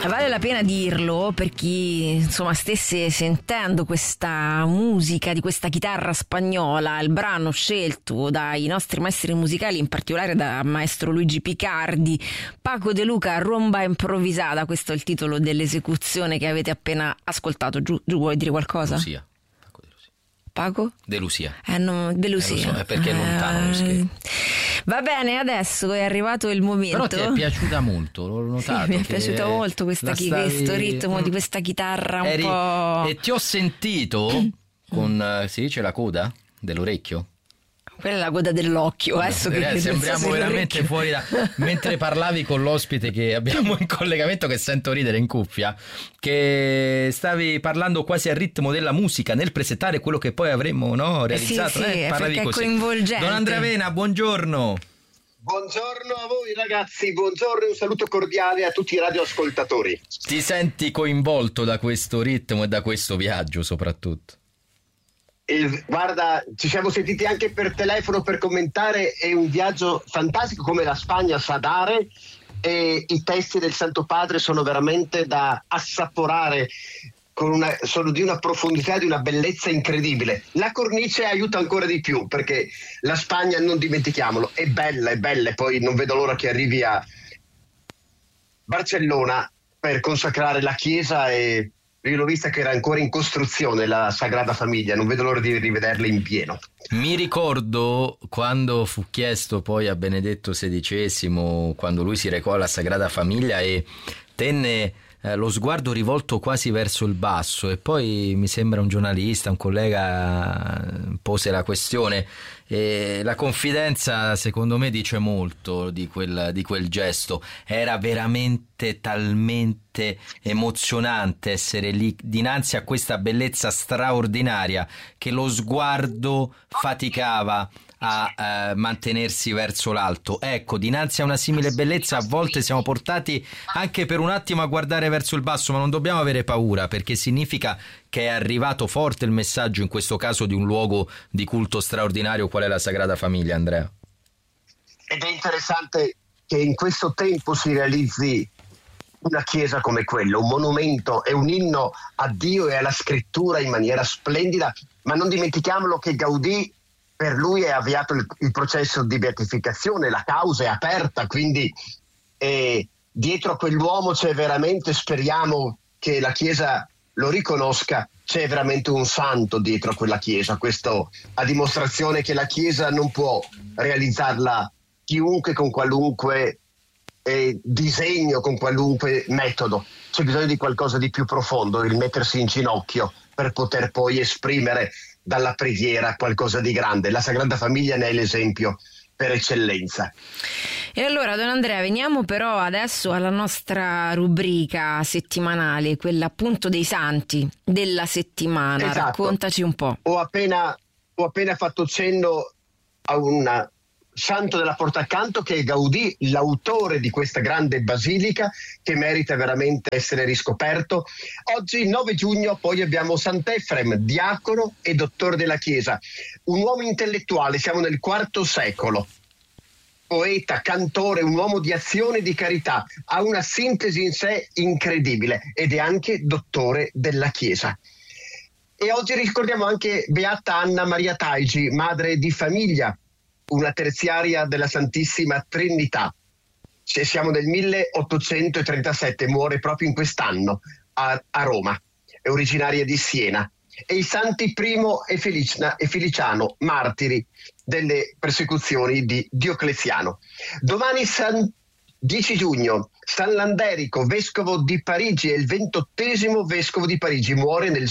Vale la pena dirlo per chi insomma stesse sentendo questa musica di questa chitarra spagnola, il brano scelto dai nostri maestri musicali, in particolare da maestro Luigi Picardi, Paco De Luca, Rumba improvvisata, questo è il titolo dell'esecuzione che avete appena ascoltato. Giù vuoi dire qualcosa? Lucia. Paco? De Lucia. No, De Lucia. So, è perché è lontano lo scherzo. Va bene, adesso è arrivato il momento. Però ti è piaciuta molto, l'ho notato. Sì, mi è piaciuto molto questo ritmo di questa chitarra un po'. E ti ho sentito con, si dice la coda dell'orecchio? Quella è la coda dell'occhio, adesso che sembriamo veramente fuori da. Mentre parlavi con l'ospite che abbiamo in collegamento, che sento ridere in cuffia, che stavi parlando quasi al ritmo della musica nel presentare quello che poi avremmo realizzato. Sì, parlavi così. È coinvolgente. Don Andrea Vena, buongiorno. Buongiorno a voi ragazzi, buongiorno e un saluto cordiale a tutti i radioascoltatori. Ti senti coinvolto da questo ritmo e da questo viaggio soprattutto? Guarda, ci siamo sentiti anche per telefono per commentare, è un viaggio fantastico come la Spagna sa dare, e i testi del Santo Padre sono veramente da assaporare, sono di una profondità, di una bellezza incredibile. La cornice aiuta ancora di più, perché la Spagna, non dimentichiamolo, è bella, e poi non vedo l'ora che arrivi a Barcellona per consacrare la chiesa, e io l'ho vista che era ancora in costruzione la Sagrada Famiglia, non vedo l'ora di rivederla in pieno. Mi ricordo quando fu chiesto poi a Benedetto XVI, quando lui si recò alla Sagrada Famiglia e tenne lo sguardo rivolto quasi verso il basso, e poi mi sembra un giornalista, un collega pose la questione, e la confidenza secondo me dice molto di quel gesto. Era veramente talmente emozionante essere lì dinanzi a questa bellezza straordinaria che lo sguardo faticava a mantenersi verso l'alto. Ecco, dinanzi a una simile bellezza a volte siamo portati anche per un attimo a guardare verso il basso, ma non dobbiamo avere paura, perché significa che è arrivato forte il messaggio, in questo caso di un luogo di culto straordinario qual è la Sagrada Famiglia, Andrea. Ed è interessante che in questo tempo si realizzi una chiesa come quella, un monumento e un inno a Dio e alla scrittura in maniera splendida, ma non dimentichiamolo che Gaudì, per lui è avviato il processo di beatificazione, la causa è aperta, quindi dietro a quell'uomo c'è veramente, speriamo che la Chiesa lo riconosca, c'è veramente un santo dietro a quella Chiesa. Questo a dimostrazione che la Chiesa non può realizzarla chiunque con qualunque disegno, con qualunque metodo. C'è bisogno di qualcosa di più profondo, il mettersi in ginocchio per poter poi esprimere dalla preghiera qualcosa di grande. La Sagrada Famiglia ne è l'esempio per eccellenza. E allora, Don Andrea, veniamo però adesso alla nostra rubrica settimanale, quella appunto dei santi della settimana. Esatto. Raccontaci un po'. Ho appena fatto cenno a un santo della Porta Accanto, che è Gaudì, l'autore di questa grande basilica che merita veramente essere riscoperto. Oggi 9 giugno poi abbiamo Sant'Efrem, diacono e dottore della Chiesa, un uomo intellettuale, siamo nel IV secolo, poeta, cantore, un uomo di azione e di carità, ha una sintesi in sé incredibile ed è anche dottore della Chiesa. E oggi ricordiamo anche Beata Anna Maria Taigi, madre di famiglia, una terziaria della Santissima Trinità. Siamo nel 1837, muore proprio in quest'anno a Roma, è originaria di Siena. E i santi Primo e Feliciano, martiri delle persecuzioni di Diocleziano. Domani 10 giugno, San Landerico, vescovo di Parigi, è il 28° vescovo di Parigi, muore nel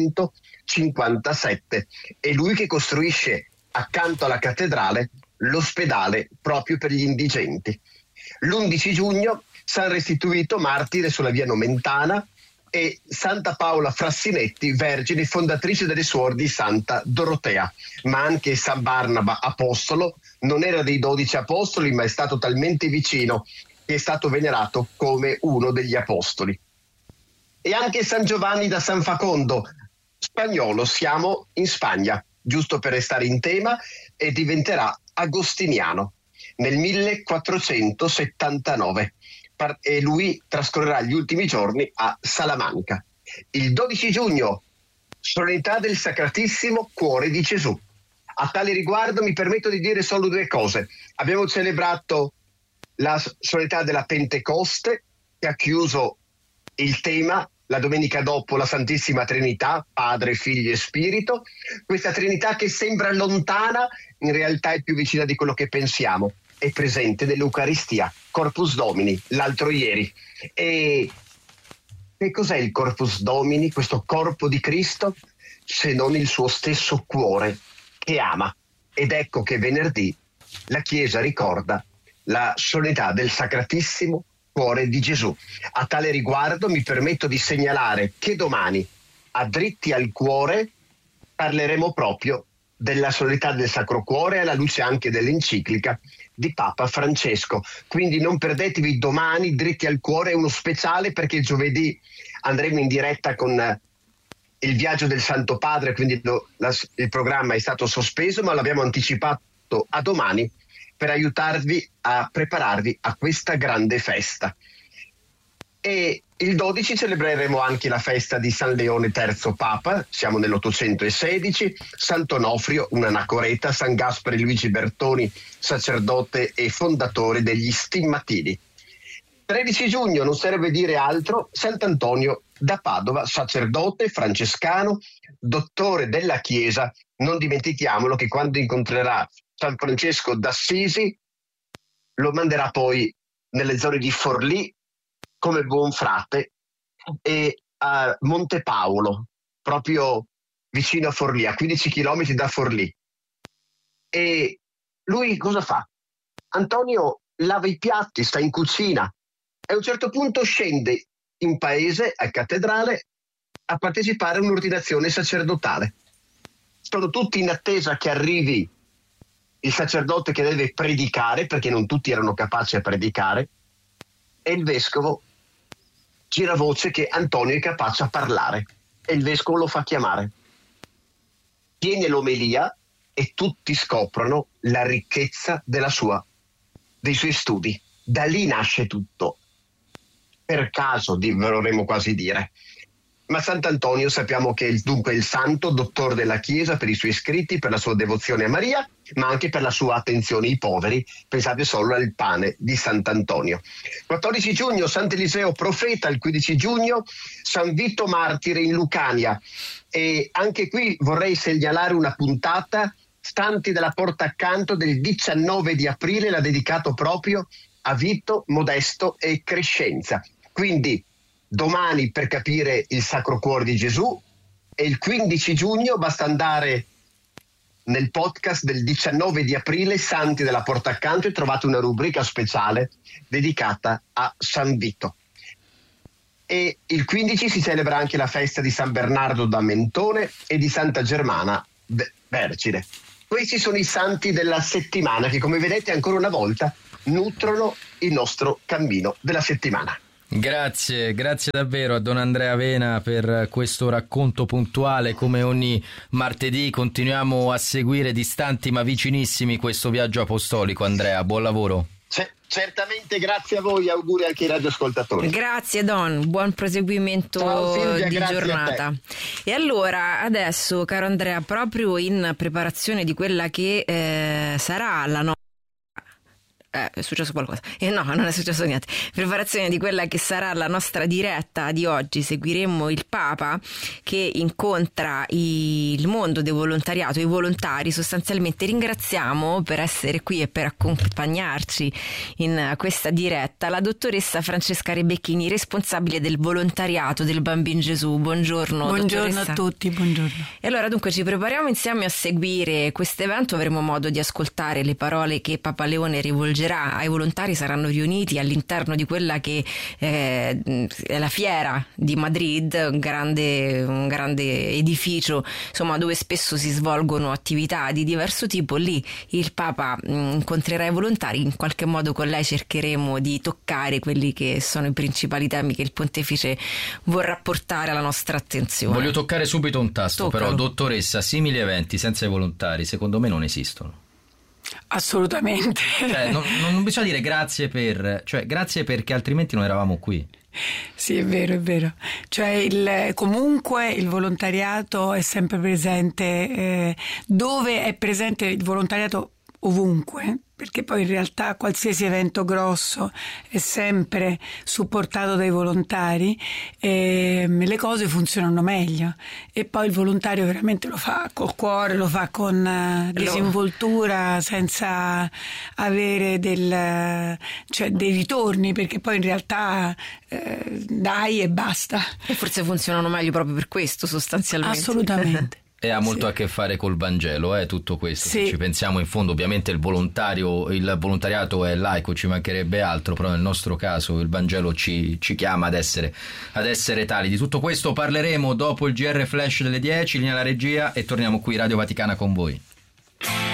657. È lui che costruisce accanto alla cattedrale l'ospedale proprio per gli indigenti. L'11 giugno San Restituito, martire sulla via Nomentana, e Santa Paola Frassinetti, vergine, fondatrice delle suore di Santa Dorotea. Ma anche San Barnaba, apostolo, non era dei 12 apostoli, ma è stato talmente vicino che è stato venerato come uno degli apostoli. E anche San Giovanni da San Facondo, spagnolo, siamo in Spagna, giusto per restare in tema, e diventerà agostiniano nel 1479. e lui trascorrerà gli ultimi giorni a Salamanca. Il 12 giugno, solennità del Sacratissimo Cuore di Gesù. A tale riguardo mi permetto di dire solo due cose. Abbiamo celebrato la solennità della Pentecoste, che ha chiuso il tema la domenica dopo la Santissima Trinità, Padre, Figlio e Spirito. Questa Trinità che sembra lontana, in realtà è più vicina di quello che pensiamo. È presente nell'Eucaristia, Corpus Domini, l'altro ieri. E che cos'è il Corpus Domini, questo corpo di Cristo, se non il suo stesso cuore che ama? Ed ecco che venerdì la Chiesa ricorda la solennità del Sacratissimo Cuore di Gesù. A tale riguardo mi permetto di segnalare che domani a Dritti al Cuore parleremo proprio della solennità del Sacro Cuore, alla luce anche dell'enciclica di Papa Francesco. Quindi non perdetevi domani Dritti al Cuore, è uno speciale perché giovedì andremo in diretta con il viaggio del Santo Padre, quindi il programma è stato sospeso, ma l'abbiamo anticipato a domani per aiutarvi a prepararvi a questa grande festa. E il 12 celebreremo anche la festa di San Leone III Papa, siamo nell'816, Sant'Onofrio, un anacoreta, San Gaspare Luigi Bertoni, sacerdote e fondatore degli Stimmatini. 13 giugno, non serve dire altro, Sant'Antonio da Padova, sacerdote francescano, dottore della Chiesa. Non dimentichiamolo che quando incontrerà San Francesco d'Assisi lo manderà poi nelle zone di Forlì come buon frate e a Monte Paolo, proprio vicino a Forlì, a 15 km da Forlì. E lui cosa fa? Antonio lava i piatti, sta in cucina e a un certo punto scende in paese, a cattedrale, a partecipare a un'ordinazione sacerdotale. Sono tutti in attesa che arrivi il sacerdote che deve predicare, perché non tutti erano capaci a predicare, e il vescovo gira voce che Antonio è capace a parlare e il vescovo lo fa chiamare. Tiene l'omelia e tutti scoprono la ricchezza dei suoi studi. Da lì nasce tutto. Per caso, vorremmo quasi dire. Ma Sant'Antonio sappiamo che è dunque il santo, dottore della Chiesa per i suoi scritti, per la sua devozione a Maria, ma anche per la sua attenzione ai poveri. Pensate solo al pane di Sant'Antonio. 14 giugno, Sant'Eliseo profeta, il 15 giugno, San Vito martire in Lucania. E anche qui vorrei segnalare una puntata, Stanti della porta accanto, del 19 di aprile, l'ha dedicato proprio a Vito, Modesto e Crescenza. Quindi domani per capire il Sacro Cuore di Gesù e il 15 giugno basta andare nel podcast del 19 di aprile, Santi della porta accanto, e trovate una rubrica speciale dedicata a San Vito. E il 15 si celebra anche la festa di San Bernardo da Mentone e di Santa Germana Vergine. Questi sono i santi della settimana che, come vedete, ancora una volta nutrono il nostro cammino della settimana. Grazie davvero a Don Andrea Avena per questo racconto puntuale. Come ogni martedì continuiamo a seguire distanti ma vicinissimi questo viaggio apostolico. Andrea, buon lavoro. Certamente, grazie a voi, auguri anche ai radioascoltatori. Grazie Don, buon proseguimento. Ciao, Silvia, di grazie giornata. E allora adesso, caro Andrea, proprio in preparazione di quella che sarà la nostra... è successo qualcosa? No, non è successo niente. Preparazione di quella che sarà la nostra diretta di oggi. Seguiremo il Papa che incontra il mondo del volontariato, i volontari. Sostanzialmente ringraziamo per essere qui e per accompagnarci in questa diretta la dottoressa Francesca Rebecchini, responsabile del volontariato del Bambino Gesù. Buongiorno. Buongiorno dottoressa. A tutti, buongiorno. E allora dunque ci prepariamo insieme a seguire questo evento. Avremo modo di ascoltare le parole che Papa Leone rivolgerà ai volontari. Saranno riuniti all'interno di quella che è la fiera di Madrid, un grande edificio, insomma, dove spesso si svolgono attività di diverso tipo. Lì il Papa incontrerà i volontari, in qualche modo con lei cercheremo di toccare quelli che sono i principali temi che il Pontefice vorrà portare alla nostra attenzione. Voglio toccare subito un tasto. Toccalo. Però, dottoressa, simili eventi senza i volontari secondo me non esistono. Assolutamente. Cioè, non bisogna dire grazie perché altrimenti non eravamo qui. Sì, è vero. Cioè comunque il volontariato è sempre presente, dove è presente il volontariato ovunque, perché poi in realtà qualsiasi evento grosso è sempre supportato dai volontari, le cose funzionano meglio, e poi il volontario veramente lo fa col cuore, lo fa con disinvoltura, senza avere dei ritorni, perché poi in realtà dai e basta. E forse funzionano meglio proprio per questo, sostanzialmente. Assolutamente. E ha molto a che fare col Vangelo, tutto questo. Sì. Se ci pensiamo, in fondo, ovviamente il volontariato è laico, ci mancherebbe altro, però nel nostro caso il Vangelo ci chiama ad essere tali. Di tutto questo parleremo dopo il GR Flash delle 10, linea alla regia, e torniamo qui Radio Vaticana con voi.